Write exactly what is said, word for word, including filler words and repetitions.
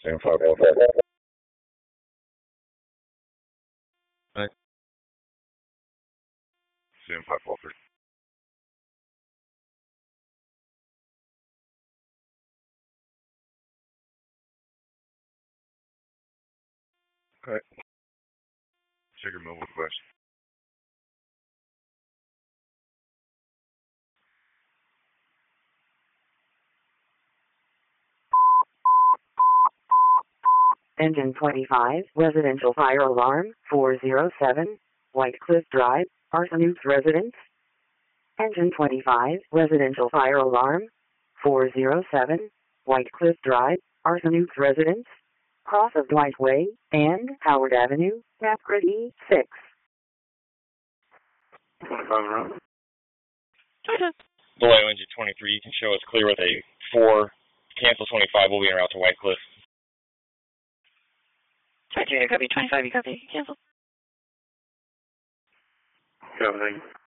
Sam five four three. Right. Sam five four three. Okay. Check your mobile request. Engine twenty-five, residential fire alarm, four zero seven, White Cliff Drive, Arsonukes residence. Engine twenty-five, residential fire alarm, four zero seven, White Cliff Drive, Arsonukes residence. Cross of Dwight Way and Howard Avenue, Napgrid E six. twenty-five around. Below engine twenty-three, you can show us clear with a four. Cancel twenty-five, we'll be en route to White Cliff. twenty-three, you copy. twenty-five, you copy. Cancel. Copy.